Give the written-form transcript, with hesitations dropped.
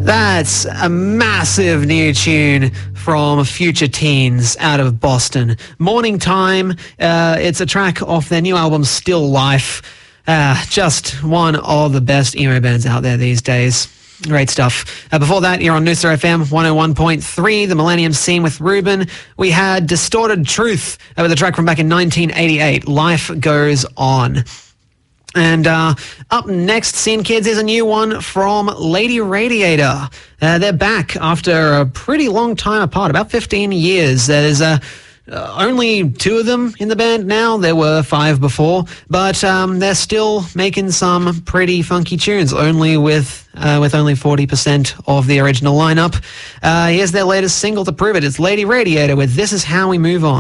That's a massive new tune from Future Teens out of Boston. Morning Time, it's a track off their new album, Still Life. Just one of the best emo bands out there these days. Great stuff. Before that, you're on Noosa FM 101.3, The Millennium Scene with Ruben. We had Distorted Truth with a track from back in 1988, Life Goes On. And up next, Scene Kids, is a new one from Lady Radiator. They're back after a pretty long time apart, about 15 years. There's only 2 of them in the band now. There were 5 before, but they're still making some pretty funky tunes, only with only 40% of the original lineup. Here's their latest single to prove it. It's Lady Radiator with This Is How We Move On.